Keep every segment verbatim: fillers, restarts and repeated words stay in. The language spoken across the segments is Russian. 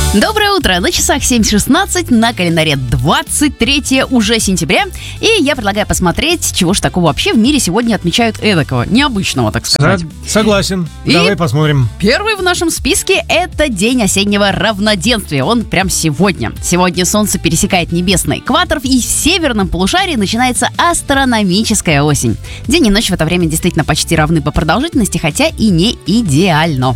Доброе утро! На часах семь шестнадцать, на календаре двадцать третьего уже сентября. И я предлагаю посмотреть, чего ж такого вообще в мире сегодня отмечают эдакого, необычного, так сказать. Согласен. И Давай посмотрим. Первый в нашем списке – это День осеннего равноденствия. Он прям сегодня. Сегодня Солнце пересекает небесный экватор, и в северном полушарии начинается астрономическая осень. День и ночь в это время действительно почти равны по продолжительности, хотя и не идеально.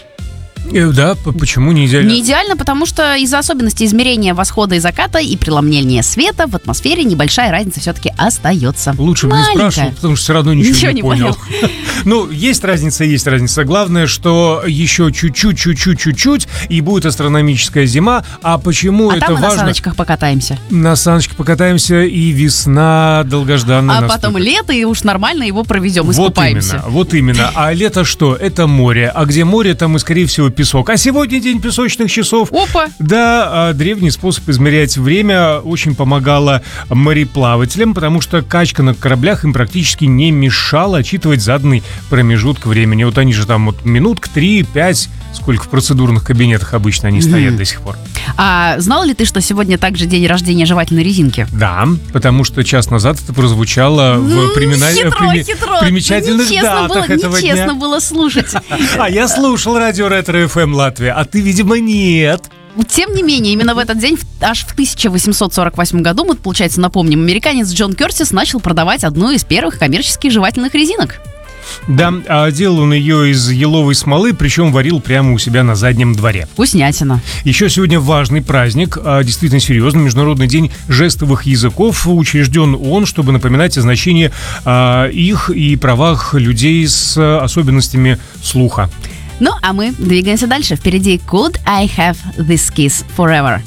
Да, почему не идеально? Не идеально, потому что из-за особенностей измерения восхода и заката и преломления света в атмосфере небольшая разница все-таки остается. Лучше бы не спрашивал, потому что все равно ничего, ничего не, не понял. понял. Ну, есть разница, есть разница. Главное, что еще чуть-чуть, чуть-чуть, чуть-чуть, и будет астрономическая зима. А почему а это там мы важно? на саночках покатаемся. На саночках покатаемся, и весна долгожданная. А наступит. потом лето, и уж нормально его проведем, искупаемся. Вот именно, вот именно. А лето что? Это море. А где море, там и, скорее всего, песок. А сегодня день песочных часов. Опа! Да, древний способ измерять время очень помогала мореплавателям, потому что качка на кораблях им практически не мешала отчитывать заданный промежуток времени. Вот они же там вот минутка, три, пять, сколько в процедурных кабинетах обычно они стоят mm-hmm. до сих пор. А знал ли ты, что сегодня также день рождения жевательной резинки? Да, потому что час назад это прозвучало в примина... хитро, прими... хитро. примечательных Нечестно датах было, этого дня. Нечестно было слушать. А я слушал радио Ретро эф эм Латвия, а ты, видимо, нет. Тем не менее, именно в этот день, аж в тысяча восемьсот сорок восьмом году, мы, получается, напомним, американец Джон Кертис начал продавать одну из первых коммерческих жевательных резинок. Да, а делал он ее из еловой смолы, причем варил прямо у себя на заднем дворе. Вкуснятина. Еще сегодня важный праздник, действительно серьезный, Международный день жестовых языков. Учрежден он, чтобы напоминать о значении а, их и правах людей с особенностями слуха. Ну, а мы двигаемся дальше. Впереди Could I Have This Kiss Forever?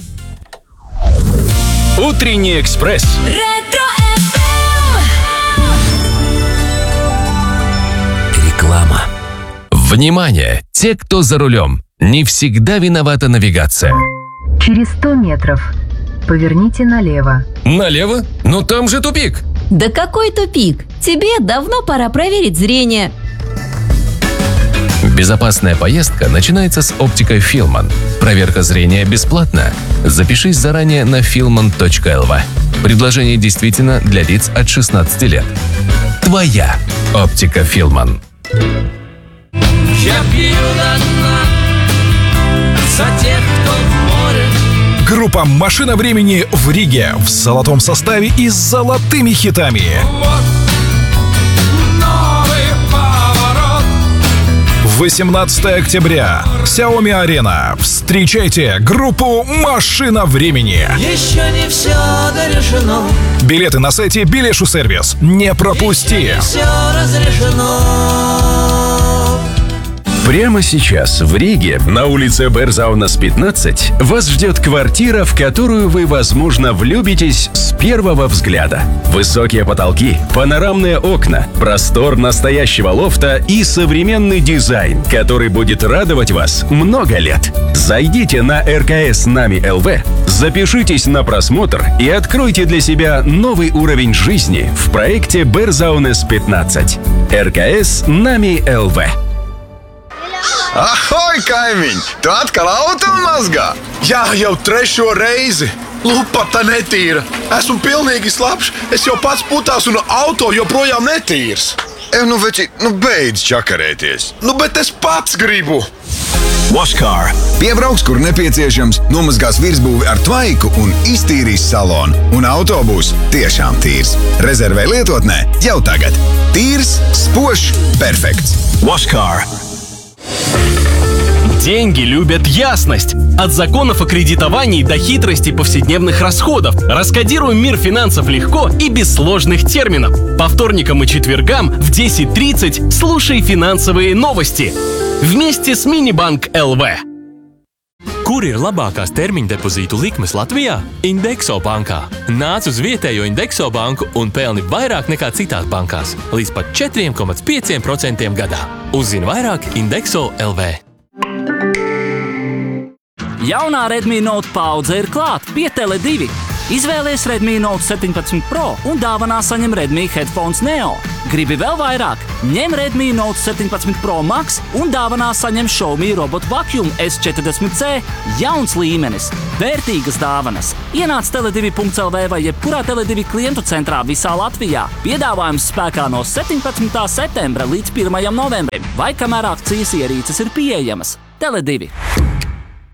Утренний экспресс. Реклама. Внимание! Те, кто за рулем, не всегда виновата навигация. Через сто метров поверните налево. Налево? Но там же тупик. Да какой тупик? Тебе давно пора проверить зрение. Безопасная поездка начинается с оптикой Филман. Проверка зрения бесплатна. Запишись заранее на филман точка эл ви. Предложение действительно для лиц от шестнадцати лет. Твоя оптика Филман. Я пью до дна за тех, кто в море. Группа «Машина времени» в Риге в золотом составе и с золотыми хитами. Вот новый поворот. восемнадцатого октября. Xiaomi Арена. Встречайте группу «Машина времени». Еще не все дорешено. Билеты на сайте Билешу Сервис. Не пропусти. Еще не все разрешено. Прямо сейчас в Риге, на улице Берзаунас пятнадцать, вас ждет квартира, в которую вы, возможно, влюбитесь с первого взгляда. Высокие потолки, панорамные окна, простор настоящего лофта и современный дизайн, который будет радовать вас много лет. Зайдите на эр ка эс Нами точка эл ви, запишитесь на просмотр и откройте для себя новый уровень жизни в проекте Берзаунас пятнадцать. эр ка эс Nami точка эл ви. Ahoj, kaimiņ! Tu atkal auto mazgā? Jā, jau trešo reizi. Lupata netīra. Esmu pilnīgi slapjš. Es jau pats putās un auto joprojām netīrs. E, nu, veči, nu beidz čakarēties. Nu, bet es pats gribu. Washcar. Piebrauks, kur nepieciešams, nomazgās virsbūvi ar tvaiku un iztīrīs salonu. Un auto būs tiešām tīrs. Rezervē lietotnē jau tagad. Tīrs, spožs, perfekts. Washcar. Деньги любят ясность. От законов о кредитовании до хитрости повседневных расходов. Раскодируем мир финансов легко и без сложных терминов. По вторникам и четвергам в десять тридцать слушай финансовые новости. Вместе с Minibank точка эл ви. Kur ir labākās termiņa depozītu likmes Latvijā? Indexo bankā. Nāc uz vietējo Indexo banku un pelni vairāk nekā citās bankās. Līdz pat četri komā pieci procenti gadā. Uzzini vairāk Indexo точка эл ви. Jaunā Redmi Note paudze ir klāt pie Tele divi. Izvēlies Redmi Note septiņpadsmit Pro un dāvanā saņem Redmi Headphones Neo. Gribi vēl vairāk? Ņem Redmi Note septiņpadsmit Pro Max un dāvanā saņem Xiaomi Robot Vacuum S četrdesmit C. Jauns līmenis, vērtīgas dāvanas. Ienāc tele divi punkts el vē vai jebkurā Tele divi klientu centrā visā Latvijā. Piedāvājums spēkā no septiņpadsmitā septembra līdz pirmajam novembrim, vai kamēr akcijas ierīces ir pieejamas. Tele divi.